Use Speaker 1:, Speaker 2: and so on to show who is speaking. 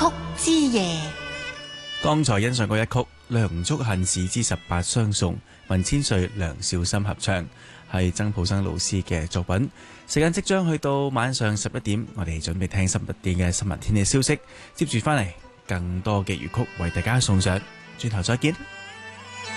Speaker 1: 之夜。
Speaker 2: 剛才欣賞過一曲《梁祝恨市之18相送》，文千歲、梁少心合唱，係曾普生老師嘅作品。時間即將去到晚上11點，我哋準備聽11點嘅新聞天氣消息，接住翻嚟更多嘅粵曲為大家送上，轉頭再見。